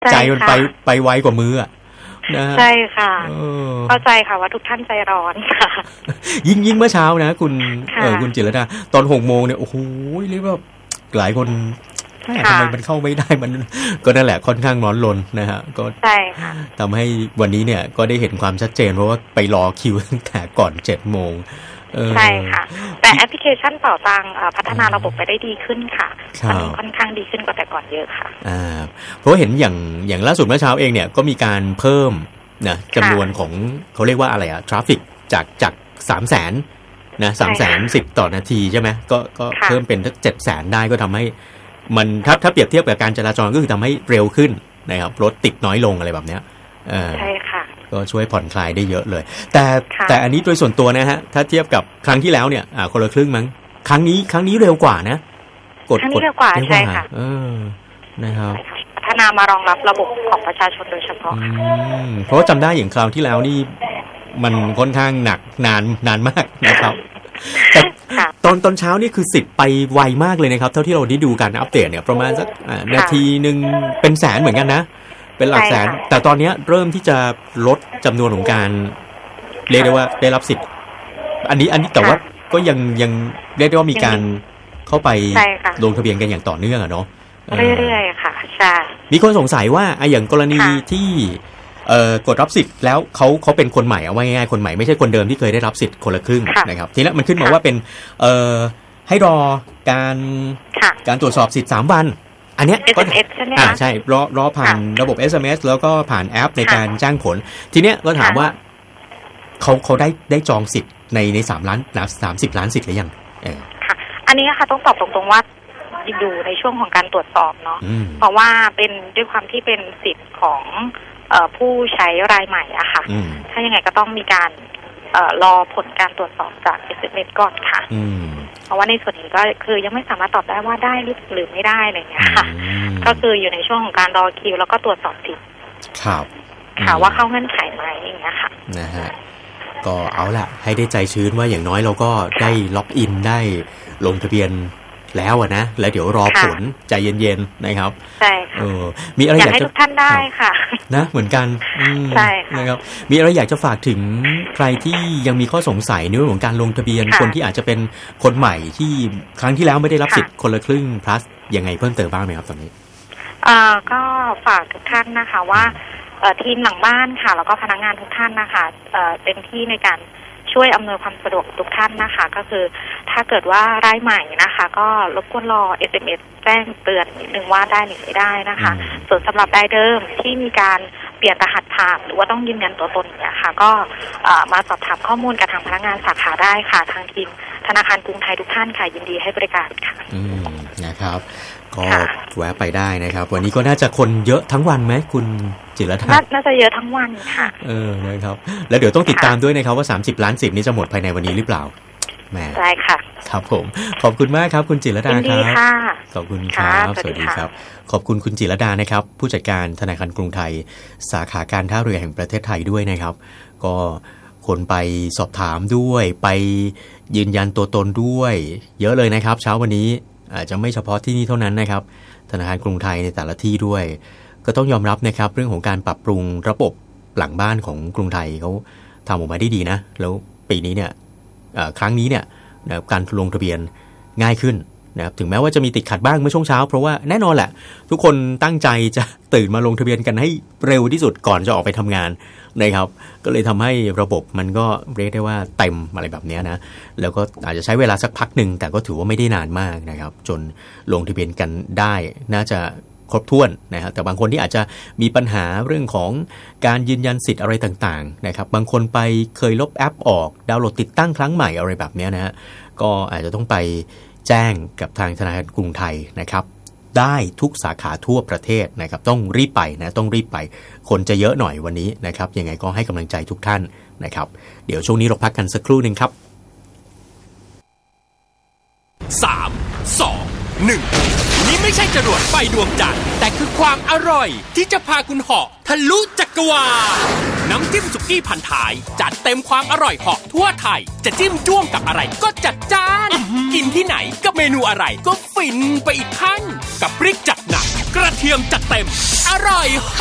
ใจมันไปไวกว่ามือนะใช่ค่ะเข้าใจค่ะว่าทุกท่านใจร้อนค่ะยิ่งเมื่อเช้านะคุณจิรดาตอน6 โมงเนี่ยโอ้โหเรียกว่าหลายคนทำไมมันเข้าไม่ได้มันก็นั่นแหละค่อนข้างร้อนรนนะฮะก็ใช่ค่ะทำให้วันนี้เนี่ยก็ได้เห็นความชัดเจนเพราะว่าไปรอคิวตั้งแต่ก่อน7 โมงใช่ค่ะแต่แอปพลิเคชันเป่าตังพัฒนาระบบไปได้ดีขึ้นค่ะตอนนี้ค่อนข้างดีขึ้นกว่าแต่ก่อนเยอะค่ะเพราะเห็นอย่างล่าสุดเมื่อเช้าเองเนี่ยก็มีการเพิ่มนะจำนวนของเขาเรียกว่าอะไรทราฟฟิกจาก300,000นะ310,000ต่อนาทีใช่ไหมก็เพิ่มเป็นสัก700,000ได้ก็ทำให้มันถ้าเปรียบเทียบกับการจราจรก็คือทำให้เร็วขึ้นนะครับรถติดน้อยลงอะไรแบบเนี้ยใช่ค่ะก็ช่วยผ่อนคลายได้เยอะเลยแต่อันนี้โดยส่วนตัวนะฮะถ้าเทียบกับครั้งที่แล้วเนี่ยคนละครึ่งมั้งครั้งนี้เร็วกว่านะครั้งนี้เร็วกว่าใช่ค่ะนะครับพัฒนามารองรับระบบของประชาชนโดยเฉพาะเพราะจำได้อย่างคราวที่แล้วนี่มันค่อนข้างหนักนานมากนะครับแต่ตอนเช้านี่คือสิทธิ์ไปไวมากเลยนะครับเท่าที่เราได้ดูการอัปเดตเนี่ยประมาณสักนาทีนึงเป็นแสนเหมือนกันนะเป็นหลักแสนแต่ตอนนี้เริ่มที่จะลดจำนวนของการเรียกได้ว่าได้รับสิทธิ์อันนี้แต่ว่าก็ยังเรียกได้ว่ามีการเข้าไปลงทะเบียนกันอย่างต่อเนื่องเนาะเรื่อยๆค่ะใช่มีคนสงสัยว่าอย่างกรณีที่กดรับสิทธิ์แล้วเขาเป็นคนใหม่เอาไว้ง่ายๆคนใหม่ไม่ใช่คนเดิมที่เคยได้รับสิทธิ์คนละครึ่งนะครับทีนี้มันขึ้นมาว่าเป็นให้รอการตรวจสอบสิทธิ์3 วันอันเนี้ยก็ใช่รอผ่านระบบ SMS แล้วก็ผ่านแอปในการแจ้งผลทีเนี้ยก็ถามว่าเขาได้จองสิทธิ์ใน3 ล้าน30 ล้านสิทธิ์หรือยังค่ะอันนี้ค่ะต้องตอบตรงๆว่าอยู่ในช่วงของการตรวจสอบเนาะเพราะว่าเป็นด้วยความที่เป็นสิทธิ์ของผู้ใช้รายใหม่อะค่ะถ้ายังไงก็ต้องมีการรอผลการตรวจสอบจาก SMS ก่อนค่ะเพราะว่าในส่วนนี้ก็คือยังไม่สามารถตอบได้ว่าได้หรือไม่ได้อะไรอย่างเงี้ยค่ะก็คืออยู่ในช่วงของการรอคิวแล้วก็ตรวจสอบสิทธิ์ครับค่ะว่าเข้าเงื่อนไขไหมอย่างเงี้ยค่ะนะฮะก็เอาล่ะให้ได้ใจชื้นว่าอย่างน้อยเราก็ได้ล็อกอินได้ลงทะเบียนแล้วนะแล้วเดี๋ยวรอผลใจเย็นๆนะครับใช่ค่ะมีอะไรอยากให้ทุกท่านได้ค่ะนะเหมือนกันใช่ค่ะนะครับมีอะไรอยากจะฝากถึงใครที่ยังมีข้อสงสัยในเรื่องของการลงทะเบียนคนที่อาจจะเป็นคนใหม่ที่ครั้งที่แล้วไม่ได้รับสิทธิ์คนละครึ่ง plus ยังไงเพิ่มเติมบ้างไหมครับตอนนี้ก็ฝากทุกท่านนะคะว่าทีมหลังบ้านค่ะแล้วก็พนักงานทุกท่านนะคะเต็มที่ในการช่วยอำนวยความสะดวกทุกท่านนะคะก็คือถ้าเกิดว่ารายใหม่นะคะก็รบกวนรอ SMS แจ้งเตือนนิดนึงว่าได้หรือไม่ได้นะคะส่วนสำหรับรายเดิมที่มีการเปลี่ยนรหัสผ่านหรือว่าต้องยืนยันตัวตนเนี่ยค่ะก็มาสอบถามข้อมูลกับทางพนักงานสาขาได้ค่ะทางทีมธนาคารกรุงไทยทุกท่านค่ะยินดีให้บริการค่ะนะครับก็แวะไปได้นะครับวันนี้ก็น่าจะคนเยอะทั้งวันไหมคุณจิรธาน่าจะเยอะทั้งวันค่ะนะครับแล้วเดี๋ยวต้องติดตามด้วยนะครับว่า30 ล้านสิทธิ์นี้จะหมดภายในวันนี้หรือเปล่าแหมได้ค่ะครับผมขอบคุณมากครับคุณจิรดาครับขอบคุณครับสวัสดีครับขอบคุณคุณจิรดานะครับผู้จัดการธนาคารกรุงไทยสาขาการท่าเรือแห่งประเทศไทยด้วยนะครับก็คนไปสอบถามด้วยไปยืนยันตัวตนด้วยเยอะเลยนะครับเช้าวันนี้อาจจะไม่เฉพาะที่นี่เท่านั้นนะครับธนาคารกรุงไทยในแต่ละที่ด้วยก็ต้องยอมรับนะครับเรื่องของการปรับปรุงระบบหลังบ้านของกรุงไทยเขาทำออกมาได้ดีนะแล้วปีนี้เนี่ยครั้งนี้เนี่ยการลงทะเบียนง่ายขึ้นนะครับถึงแม้ว่าจะมีติดขัดบ้างเมื่อช่วงเช้าเพราะว่าแน่นอนแหละทุกคนตั้งใจจะตื่นมาลงทะเบียนกันให้เร็วที่สุดก่อนจะออกไปทำงานนะครับก็เลยทำให้ระบบมันก็เรียกได้ว่าเต็มอะไรแบบนี้นะแล้วก็อาจจะใช้เวลาสักพักหนึ่งแต่ก็ถือว่าไม่ได้นานมากนะครับจนลงทะเบียนกันได้น่าจะครบถ้วนนะครับแต่บางคนที่อาจจะมีปัญหาเรื่องของการยืนยันสิทธิ์อะไรต่างๆนะครับบางคนไปเคยลบแอปออกดาวน์โหลดติดตั้งครั้งใหม่อะไรแบบนี้นะฮะก็อาจจะต้องไปแจ้งกับทางธนาคารกรุงไทยนะครับได้ทุกสาขาทั่วประเทศนะครับต้องรีบไปนะต้องรีบไปคนจะเยอะหน่อยวันนี้นะครับยังไงก็ให้กำลังใจทุกท่านนะครับเดี๋ยวช่วงนี้เราพักกันสักครู่นึงครับ 3 2 1นี่ไม่ใช่จรวดไฟดวงจันทร์แต่คือความอร่อยที่จะพาคุณเหาะทะลุจักรวาลน้ำจิ้มสุกี้พันท้ายจัดเต็มความอร่อยเหาะทั่วไทยจะจิ้มจ้วงกับอะไรก็จัดจ้านกินที่ไหนกับเมนูอะไรก็ฟินไปอีกขั้นกับพริกจัดหนักกระเทียมจัดเต็มอร่อย